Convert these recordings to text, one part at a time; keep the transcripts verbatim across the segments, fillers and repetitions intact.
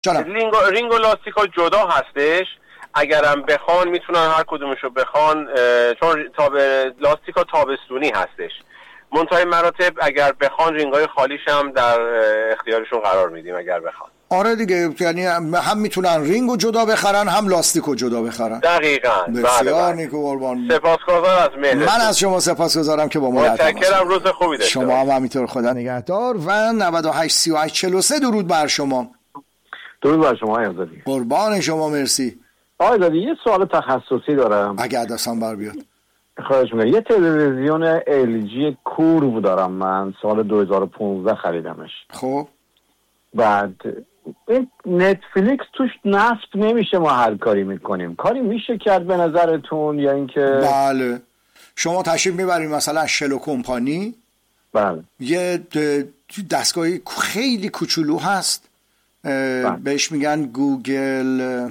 رینگ و, رینگ و لاستیکا جدا هستش، اگرم بخوان میتونن هر کدومشو بخوان، چون تاب لاستیکا تابستونی هستش. منتهای مراتب اگر بخوان رینگای خالیش هم در اختیارشون قرار میدیم اگر بخوان. آره دیگه، یعنی هم میتونن رینگو جدا بخرن هم لاستیکو جدا بخرن. دقیقاً. بسیار نیکو قربان. سپاسگزار از مهرتون. من از شما سپاسگزارم که با ما در تماس. متشکرم، روز خوبی داشته شما هم همینطور، خدا نگهدار. و نود و هشت سی و هشت چهل و سه درود بر شما. درود بر شما آقای قربان شما، مرسی. آقای دادی یه سوال تخصصی دارم اگه دستم بر بیاد. خواهش می‌کنم. یه تلویزیون ال جی کورو دارم من، سال دو هزار و پانزده خریدمش. خب بعد نتفلیکس توش نصب نمیشه، ما هر کاری میکنیم کاری میشه کرد به نظرتون یا اینکه؟ بله، شما تشریف میبرید مثلا شل و کمپانی، بله یه دستگاهی خیلی کوچولو هست، بله. بهش میگن گوگل،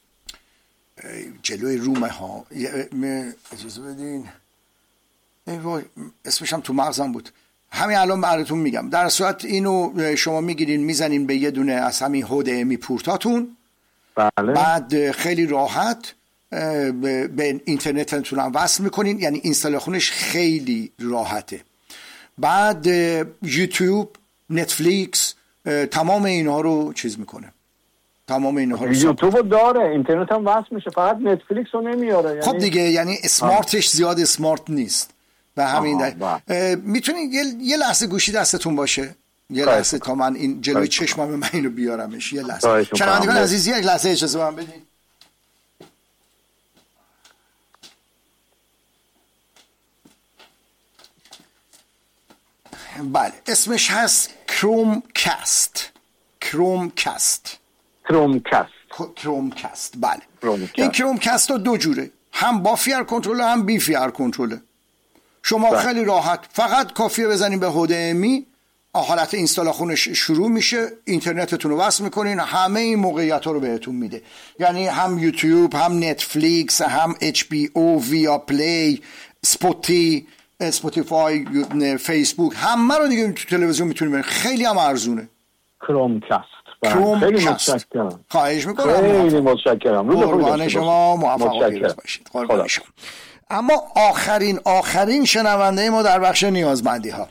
جلوی رومه ها، اجازه بدین اسمش هم تو مغزم بود، همین الان براتون میگم. در صورت اینو شما میگیرین میزنین به یه دونه از همین هود امی پورتاتون، بله. بعد خیلی راحت به اینترنتتون هم وصل میکنین، یعنی اینستالیشنش خیلی راحته. بعد یوتیوب، نتفلیکس، تمام اینها رو چیز میکنه، تمام اینها رو یوتیوب داره، اینترنت هم وصل میشه، فقط نتفلیکس رو نمیاره. یعنی خب دیگه، یعنی اسمارتش زیاد اسمارت نیست به همین دلیل. میتونید یه،, یه لحظه گوشی دستتون باشه، یه لحظه تا من این جلوی چشمم من اینو بیارمش، یه لحظه. شنوندگان عزیز یک لحظه اجازه من بدین. بله، اسمش هست کروم کاست. کروم کاست کروم کاست کروم کاست بله. کروم این کروم کاست ها دو جوره، هم با فیر کنترل هم بی فیر کنترل. شما بله. خیلی راحت فقط کافیه بزنین به هود امی، حالت اینستالیشنش شروع میشه، اینترنتتون رو وصل میکنین، همه این موقعیت ها رو بهتون میده. یعنی هم یوتیوب، هم نتفلیکس، هم اچ بی او، ویا پلی، سپوتی، اسپاتیفای، فیسبوک، همه رو دیگه تو تلویزیون میتونید ببینید. خیلی هم ارزونه. کروم کاست. کروم خیلی کاست. متشکرم. خواهش میکنم. خیلی متشکرم. قربان شما، موفق و پیروز باشید. قربان شما. اما آخرین آخرین شنونده ما در بخش نیازمندی ها.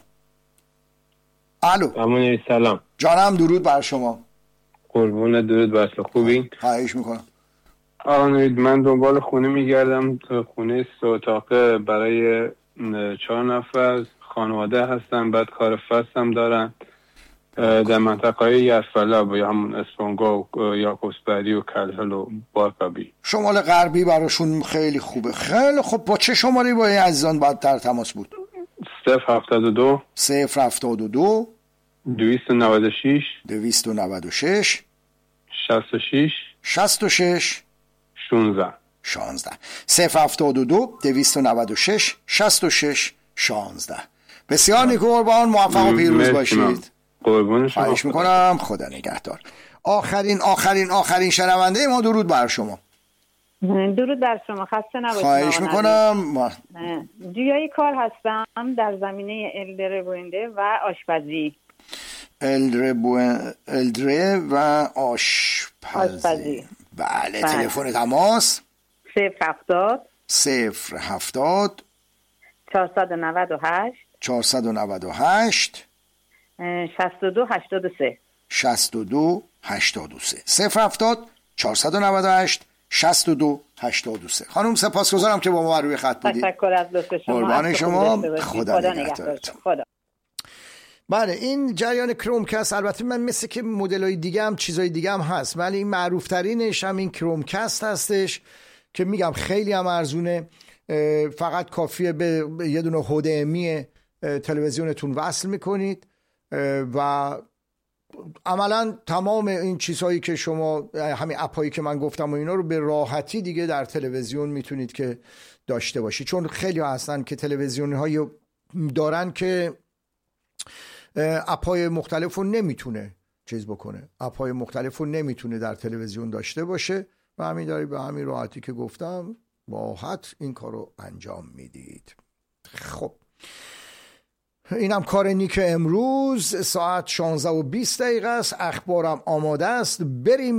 الو. امون سلام. جانم درود بر شما. قربون درود بر شما. خوبین؟ خواهش میکنم. آقا نوید، من دنبال خونه میگردم، خونه سه اتاقه برای چهار نفر خانواده هستن، بعد کار فستم دارن در منطقه های یرفلا یا همون اسپانگا و یاکوبسبری و کلهل و بارکابی، شمال غربی براشون خیلی خوبه. خیلی خب، با چه شماری با این عزیزان باید در تماس بود؟ صفر هفتاد و دو صفر هفتاد و دو دویست و نود و شش دویست و نود و شش شصت و شش شصت و شش شانزده شانزده صفر هفتاد و دو دویست و نود و شش شصت و شش شانزده. بسیار نیکو قربان، موفق و پیروز باشید. قربون شما. خواهش میکنم، خدا نگهدار. آخرین آخرین آخرین شنونده ما، درود بر شما. درود بر شما، خسته نباشید. خواهش میکنم. جویای کار هستم در زمینه الدره بوینده و آشپزی. الدره بوینده الدره و آشپزی, آشپزی. بله, بله. تلفن تماس صفر هفتاد صفر هفتاد چهارصد و نود و هشت چهارصد و نود و هشت شصت و دو هشتاد و سه شصت و دو هشتاد و سه صفر هفتاد چهارصد و نود و هشت شصت و دو هشتاد و سه. خانم سپاسگزارم که با ما روی خط بودید. تشکر از لطف شما. قربان شما، خدا نگهدارتون. خدا. بله، این جریان کرومکست، البته من مثل که مدل‌های دیگه هم چیزای دیگه هم هست، ولی این معروف ترینش هم این کرومکست هستش که میگم خیلی هم ارزونه. فقط کافیه به یه دونه هود امی تلویزیونتون وصل میکنید و عملا تمام این چیزهایی که شما، همین اپایی که من گفتم و اینا رو به راحتی دیگه در تلویزیون میتونید که داشته باشید. چون خیلی ها هستن که تلویزیون هایی دارن که اپای مختلف رو نمیتونه چیز بکنه، اپای مختلف رو نمیتونه در تلویزیون داشته باشه و همین داری به همین راحتی که گفتم راحت این کار رو انجام میدید. خب اینم کار نیک امروز. ساعت شانزده و بیست دقیقه است. اخبارم آماده است، بریم